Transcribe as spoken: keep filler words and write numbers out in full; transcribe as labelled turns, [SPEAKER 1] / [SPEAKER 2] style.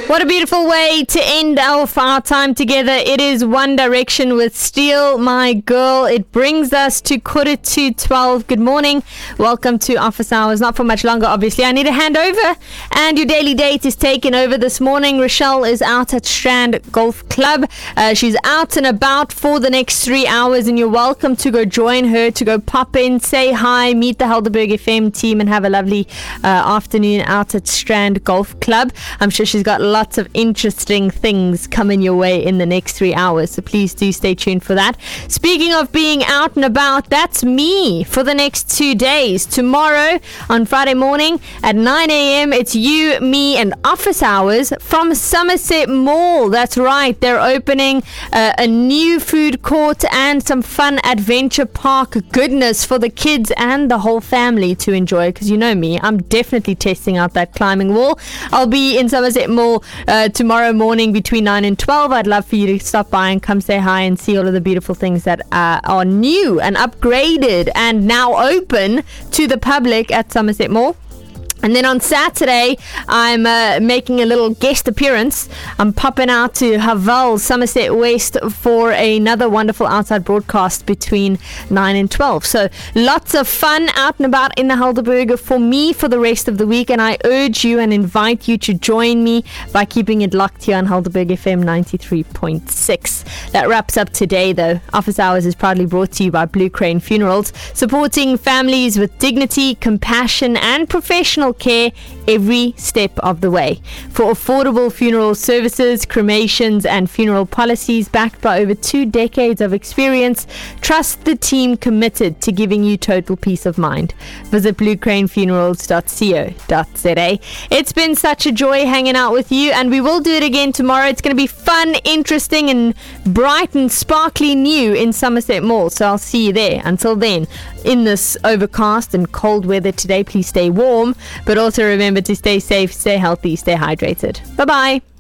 [SPEAKER 1] What a beautiful way to end our our time together. It is One Direction with Steal My Girl. It brings us to quarter to twelve. Good morning. Welcome to Office Hours. Not for much longer, obviously. I need to hand over. And your daily date is taken over this morning. Rochelle is out at Strand Golf Club. Uh, she's out and about for the next three hours, and you're welcome to go join her, to go pop in, say hi, meet the Helderberg F M team, and have a lovely uh, afternoon out at Strand Golf Club. I'm sure she's got lots of interesting things coming your way in the next three hours, so please do stay tuned for that. Speaking of being out and about, that's me for the next two days. Tomorrow on Friday morning at nine a.m. it's you, me, and Office Hours from Somerset Mall. That's right, they're opening uh, a new food court and some fun adventure park goodness for the kids and the whole family to enjoy, because you know me, I'm definitely testing out that climbing wall. I'll be in Somerset Mall uh, tomorrow morning between nine and twelve. I'd love for you to stop by and come say hi and see all of the beautiful things that uh, are new and upgraded and now open to the public at Somerset Mall. And then on Saturday, I'm uh, making a little guest appearance. I'm popping out to Haval, Somerset West, for another wonderful outside broadcast between nine and twelve. So lots of fun out and about in the Helderberg for me for the rest of the week. And I urge you and invite you to join me by keeping it locked here on Helderberg F M ninety-three point six. That wraps up today, though. Office Hours is proudly brought to you by Blue Crane Funerals, supporting families with dignity, compassion, and professional care every step of the way. For affordable funeral services, cremations, and funeral policies backed by over two decades of experience, trust the team committed to giving you total peace of mind. Visit blue crane funerals dot co dot za. It's been such a joy hanging out with you, and we will do it again tomorrow. It's going to be fun, interesting, and bright and sparkly new in Somerset Mall, so I'll see you there. Until then, in this overcast and cold weather today, please stay warm, but also remember to stay safe, stay healthy, stay hydrated. Bye-bye.